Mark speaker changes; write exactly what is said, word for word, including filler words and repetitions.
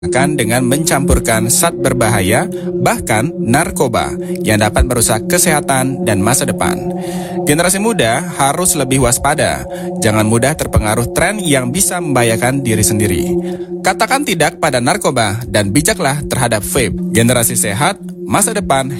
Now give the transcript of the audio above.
Speaker 1: akan dengan mencampurkan zat berbahaya, bahkan narkoba, yang dapat merusak kesehatan dan masa depan. Generasi muda harus lebih waspada, jangan mudah terpengaruh tren yang bisa membahayakan diri sendiri. Katakan tidak pada narkoba dan bijaklah terhadap vape. Generasi sehat, masa depan